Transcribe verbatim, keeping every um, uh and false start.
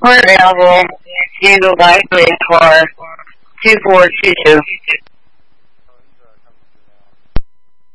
We're available to likely for two four two two.